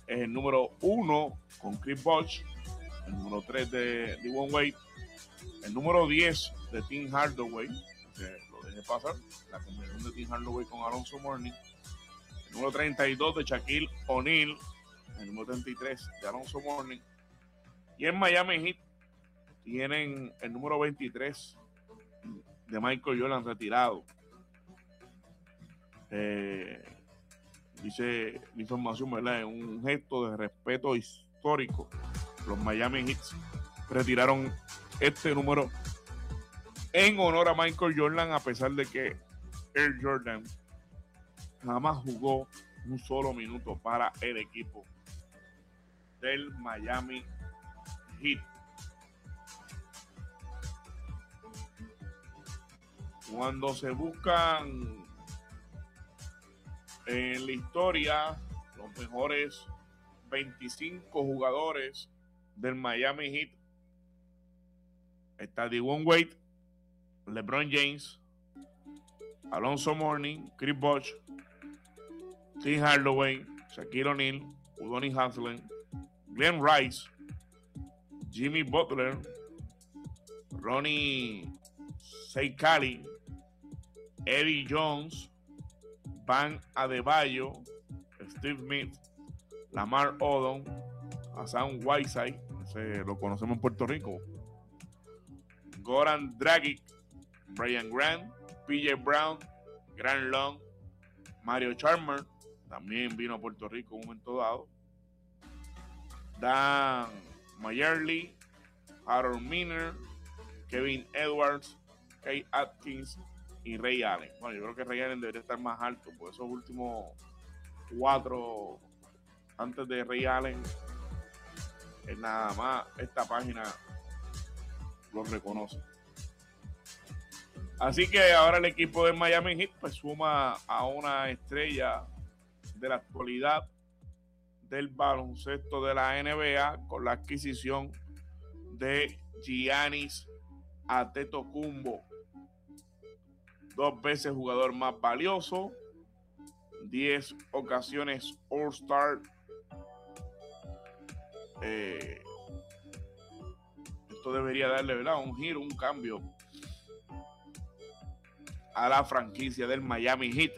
es el número 1 con Chris Bosh, el número 3 de Dwyane Wade, el número 10 de Tim Hardaway, que lo dejé pasar, la combinación de Tim Hardaway con Alonzo Mourning, el número 32 de Shaquille O'Neal, el número 33 de Alonzo Mourning, y en Miami Heat tienen el número 23 de Michael Jordan retirado. Dice la información, ¿verdad? En un gesto de respeto histórico, los Miami Heat retiraron este número en honor a Michael Jordan, a pesar de que Air Jordan jamás jugó un solo minuto para el equipo del Miami Heat. Cuando se buscan en la historia los mejores 25 jugadores del Miami Heat, está Dwyane Wade, LeBron James, Alonzo Mourning, Chris Bosh, Tim Hardaway, Shaquille O'Neal, Udonis Haslem, Glenn Rice, Jimmy Butler, Ronnie Seikali, Eddie Jones, Bam Adebayo, Steve Smith, Lamar Odom, Hassan Whiteside, ese lo conocemos en Puerto Rico, Goran Dragic, Brian Grant, PJ Brown, Grant Long, Mario Chalmers, también vino a Puerto Rico en un momento dado, Dan Mayerly, Harold Miner, Kevin Edwards, Kate Atkins y Ray Allen. Bueno, yo creo que Ray Allen debería estar más alto, por esos últimos 4 antes de Ray Allen, nada más esta página lo reconoce. Así que ahora el equipo de Miami Heat pues suma a una estrella de la actualidad del baloncesto de la NBA con la adquisición de Giannis Antetokounmpo, 2 veces jugador más valioso, 10 ocasiones All-Star. Esto debería darle, ¿verdad?, un giro, un cambio a la franquicia del Miami Heat.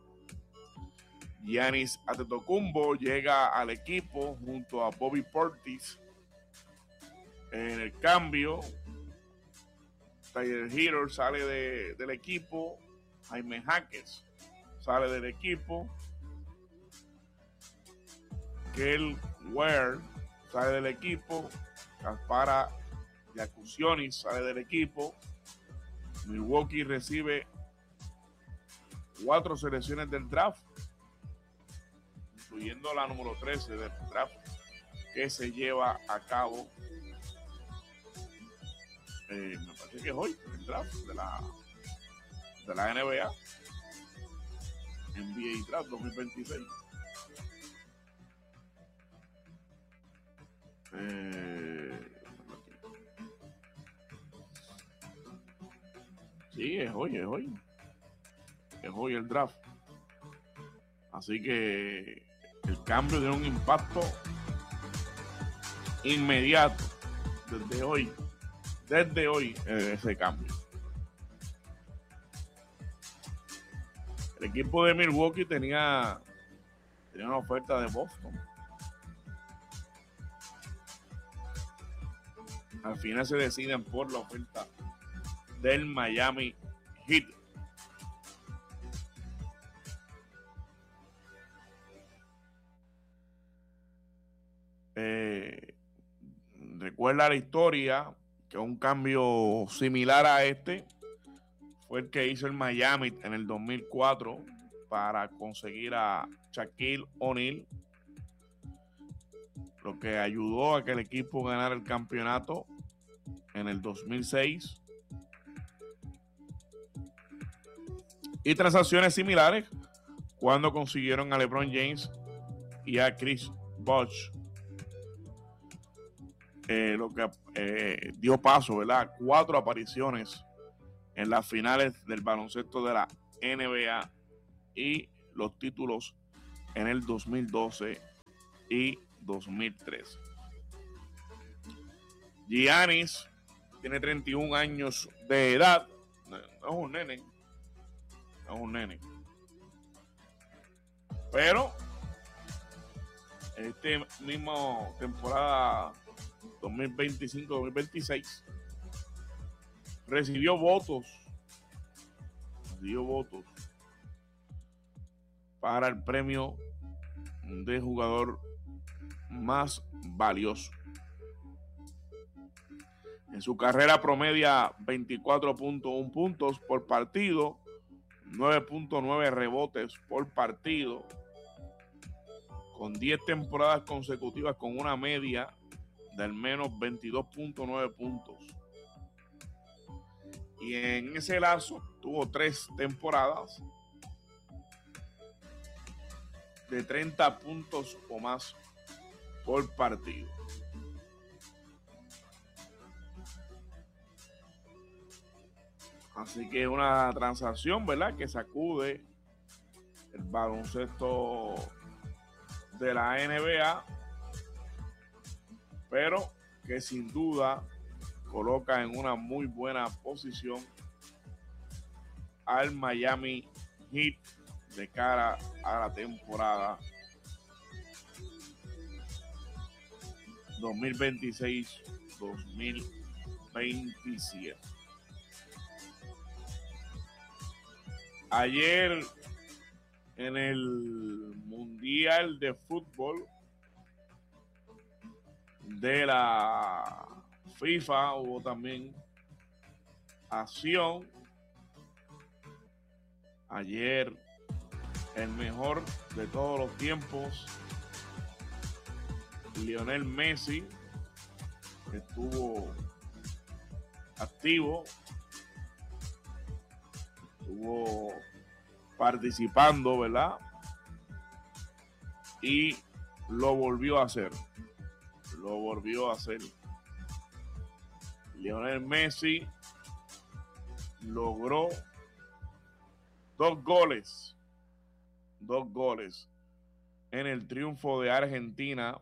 Giannis Antetokounmpo llega al equipo junto a Bobby Portis en el cambio. Tyler Herro sale del equipo, Jaime Jaques sale del equipo, Kel Ware sale del equipo, Caspara Giacusionis sale del equipo. Milwaukee recibe 4 selecciones del draft, incluyendo la número 13 del draft que se lleva a cabo. Me parece que es hoy el draft de la NBA, NBA Draft 2026. Sí, es hoy el draft. Así que el cambio tiene un impacto inmediato desde hoy ese cambio. El equipo de Milwaukee tenía una oferta de Boston. Al final se deciden por la oferta del Miami Heat. Recuerda la historia que un cambio similar a este fue el que hizo el Miami en el 2004 para conseguir a Shaquille O'Neal, lo que ayudó a que el equipo ganara el campeonato en el 2006. Y transacciones similares cuando consiguieron a LeBron James y a Chris Bosh, lo que dio paso, ¿verdad?, 4 apariciones en las finales del baloncesto de la NBA y los títulos en el 2012 y 2013. Giannis tiene 31 años de edad. No es un nene. No es un nene. Pero este mismo temporada 2025-2026 recibió votos para el premio de jugador más valioso. En su carrera promedia 24.1 puntos por partido, 9.9 rebotes por partido, con 10 temporadas consecutivas con una media del menos 22.9 puntos. Y en ese lazo tuvo 3 temporadas de 30 puntos o más por partido. Así que es una transacción, ¿verdad?, que sacude el baloncesto de la NBA, pero que sin duda coloca en una muy buena posición al Miami Heat de cara a la temporada 2026-2027. Ayer en el Mundial de Fútbol de la FIFA hubo también acción. Ayer el mejor de todos los tiempos, Lionel Messi, estuvo activo, estuvo participando, ¿verdad? Y lo volvió a hacer. Lionel Messi logró dos goles en el triunfo de Argentina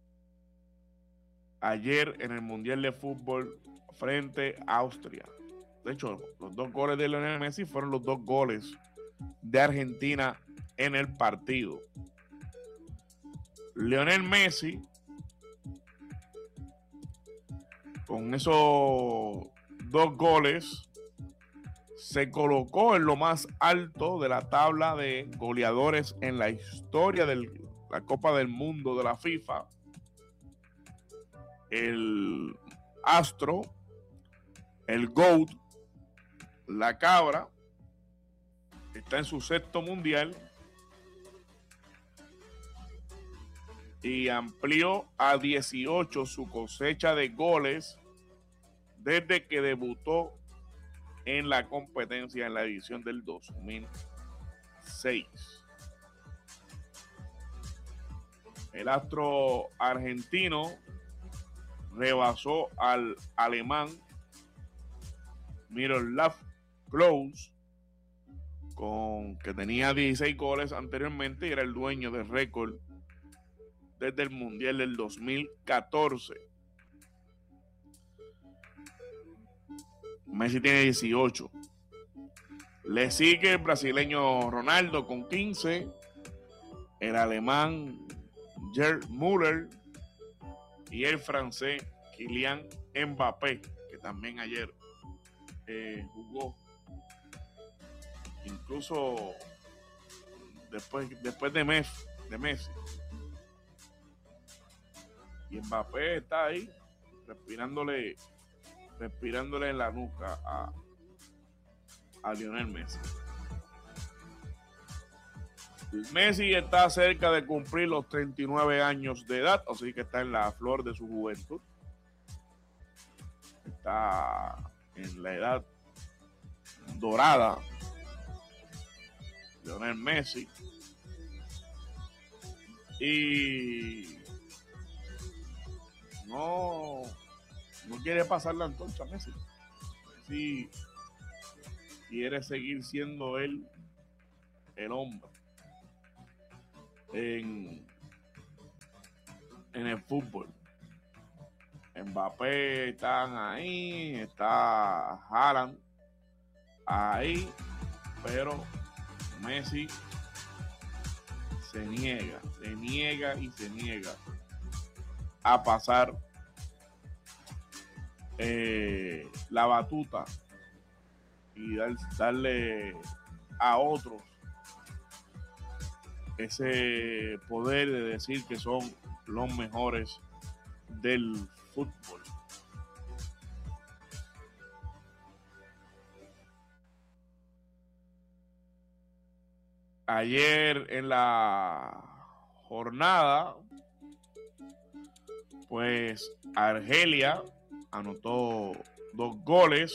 ayer en el Mundial de Fútbol frente a Austria. De hecho, los 2 goles de Lionel Messi fueron los 2 goles de Argentina en el partido. Lionel Messi, con esos 2 goles, se colocó en lo más alto de la tabla de goleadores en la historia de la Copa del Mundo de la FIFA. El astro, el GOAT, la cabra, está en su 6º mundial y amplió a 18 su cosecha de goles desde que debutó en la competencia en la edición del 2006. El astro argentino rebasó al alemán Miroslav Klose, que tenía 16 goles anteriormente y era el dueño del récord desde el Mundial del 2014. Messi tiene 18. Le sigue el brasileño Ronaldo con 15, el alemán Gerd Müller y el francés Kylian Mbappé, que también ayer jugó. Incluso después de Messi. Y Mbappé está ahí respirándole en la nuca a Lionel Messi. Messi está cerca de cumplir los 39 años de edad, así que está en la flor de su juventud. Está en la edad dorada. Lionel Messi. Y no quiere pasar la antorcha a Messi. Messi quiere seguir siendo él el hombre en en el fútbol. Mbappé están ahí, está Haaland ahí, pero Messi se niega a pasar la batuta y darle a otros ese poder de decir que son los mejores del fútbol. Ayer en la jornada, pues Argelia anotó 2 goles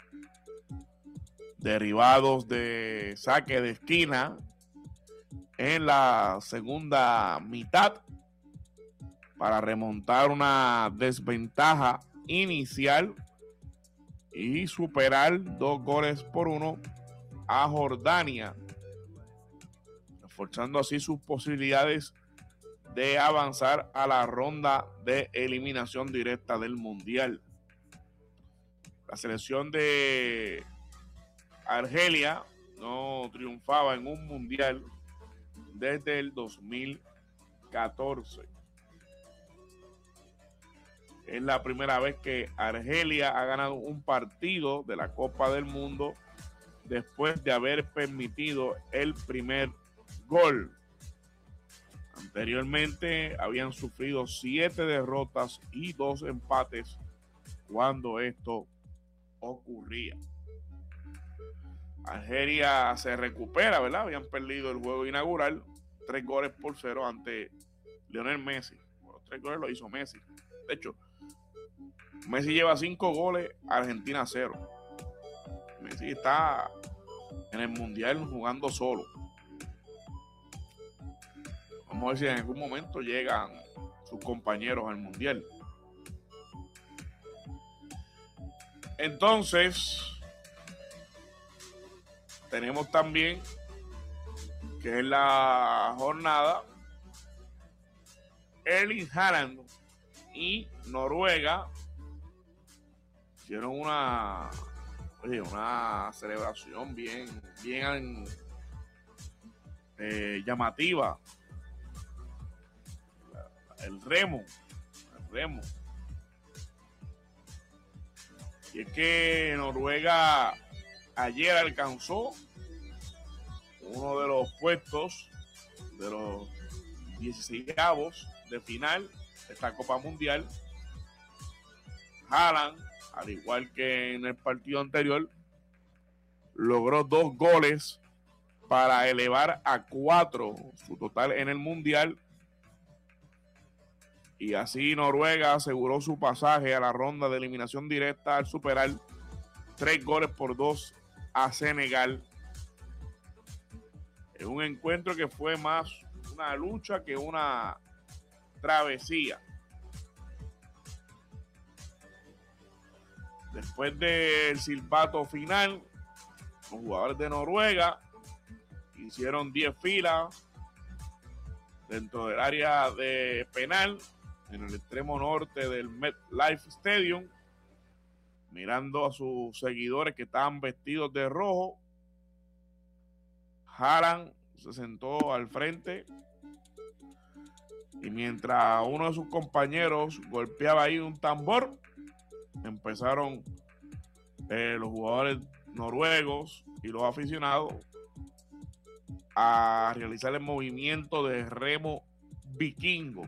derivados de saque de esquina en la segunda mitad para remontar una desventaja inicial y superar 2-1 a Jordania, reforzando así sus posibilidades de avanzar a la ronda de eliminación directa del Mundial. La selección de Argelia no triunfaba en un Mundial desde el 2014. Es la primera vez que Argelia ha ganado un partido de la Copa del Mundo después de haber permitido el primer gol. Anteriormente habían sufrido 7 derrotas y 2 empates cuando esto ocurría. Argelia se recupera, ¿verdad? Habían perdido el juego inaugural 3-0 ante Lionel Messi. Los 3 goles los hizo Messi. De hecho, Messi lleva 5 goles, Argentina 0. Messi está en el Mundial jugando solo. Vamos a ver si en algún momento llegan sus compañeros al Mundial. Entonces, tenemos también que en la jornada Erling Haaland y Noruega hicieron una celebración bien llamativa. El remo. Y es que Noruega ayer alcanzó uno de los puestos de los 16avos de final de esta Copa Mundial. Haaland, al igual que en el partido anterior, logró 2 goles para elevar a 4 su total en el Mundial. Y así Noruega aseguró su pasaje a la ronda de eliminación directa al superar 3-2 a Senegal. En un encuentro que fue más una lucha que una travesía. Después del silbato final, los jugadores de Noruega hicieron 10 filas dentro del área de penal en el extremo norte del MetLife Stadium, mirando a sus seguidores que estaban vestidos de rojo. Haaland se sentó al frente y mientras uno de sus compañeros golpeaba ahí un tambor, empezaron los jugadores noruegos y los aficionados a realizar el movimiento de remo vikingo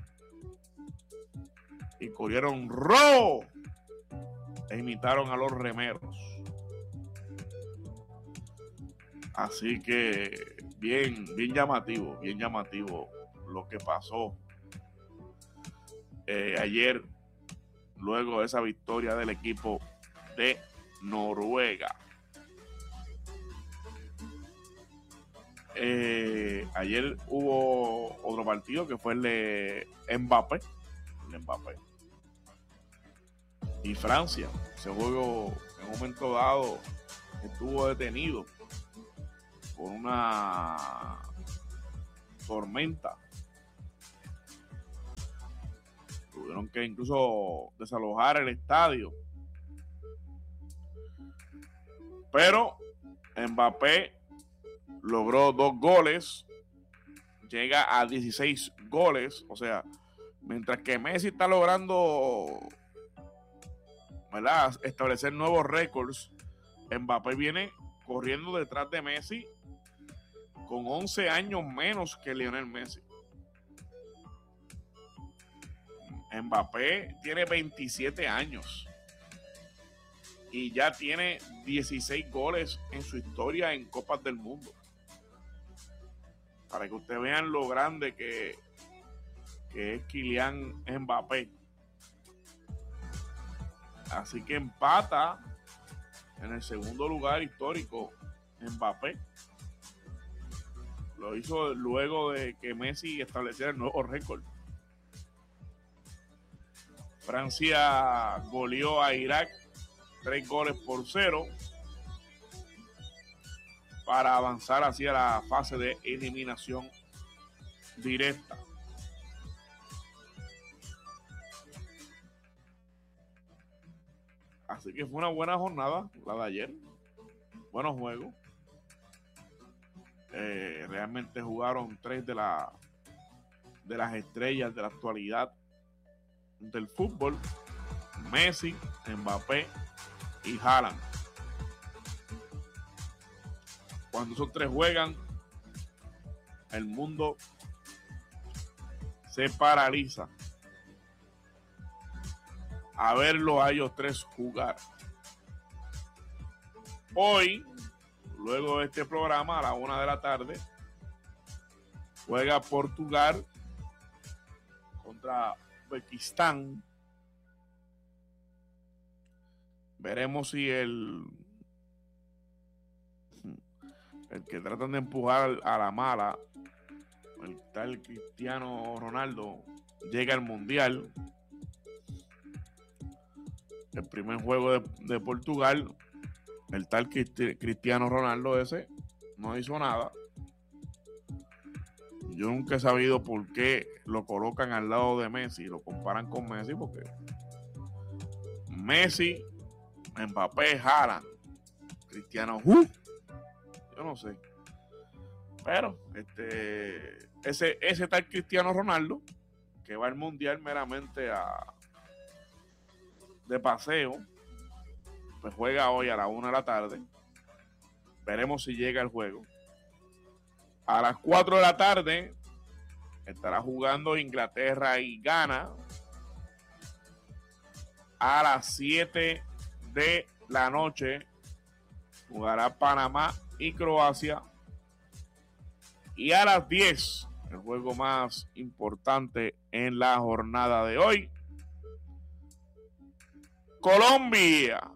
y corrieron rojo e imitaron a los remeros. Así que bien llamativo lo que pasó ayer luego de esa victoria del equipo de Noruega. Ayer hubo otro partido que fue el de Mbappé y Francia. Ese juego en un momento dado estuvo detenido por una tormenta Tuvieron que incluso desalojar el estadio. Pero Mbappé logró 2 goles, llega a 16 goles, o sea, mientras que Messi está logrando, ¿verdad?, establecer nuevos récords, Mbappé viene corriendo detrás de Messi con 11 años menos que Lionel Messi. Mbappé tiene 27 años y ya tiene 16 goles en su historia en Copas del Mundo. Para que ustedes vean lo grande que es Kylian Mbappé. Así que empata en el segundo lugar histórico Mbappé. Lo hizo luego de que Messi estableciera el nuevo récord. Francia goleó a Irak 3-0 para avanzar hacia la fase de eliminación directa. Así que fue una buena jornada la de ayer. Buenos juegos. Realmente jugaron 3 de las estrellas de la actualidad del fútbol: Messi, Mbappé y Haaland. Cuando esos 3 juegan, el mundo se paraliza a verlos a ellos 3 jugar. Hoy, luego de este programa, a la 1 de la tarde, juega Portugal contra Uzbekistán. Veremos si el que tratan de empujar a la mala, el tal Cristiano Ronaldo, llega al Mundial. El primer juego de Portugal, el tal Cristiano Ronaldo ese no hizo nada. Yo nunca he sabido por qué lo colocan al lado de Messi, lo comparan con Messi, porque Messi, Mbappé, Haaland, Cristiano, yo no sé. Pero ese tal Cristiano Ronaldo, que va al Mundial meramente de paseo, pues juega hoy a la 1 de la tarde. Veremos si llega el juego. A las 4 de la tarde estará jugando Inglaterra y Ghana. A las 7 de la noche jugará Panamá y Croacia. Y a las 10, el juego más importante en la jornada de hoy, Colombia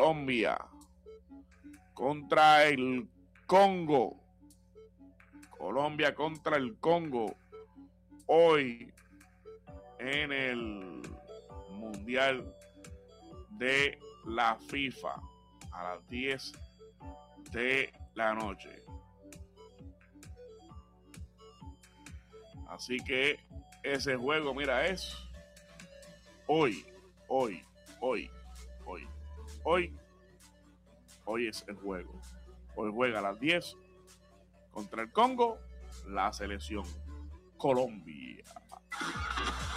contra el Congo. Colombia contra el Congo hoy en el Mundial de la FIFA a las 10 de la noche. Así que ese juego, mira, es hoy es el juego. Hoy juega a las 10 contra el Congo, la selección Colombia.